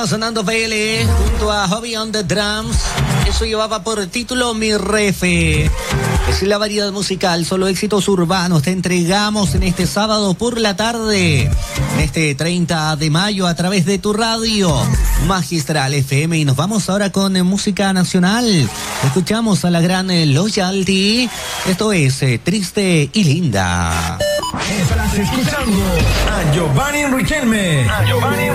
Estaba sonando PL junto a Hobby on the Drums. Eso llevaba por título Mi Refe. Es la variedad musical, solo éxitos urbanos. Te entregamos en este sábado por la tarde, en este 30 de mayo, a través de tu radio Magistral FM. Y nos vamos ahora con música nacional. Escuchamos a la gran Loyalty. Esto es Triste y Linda. Estás escuchando a Giovanni Riquelme.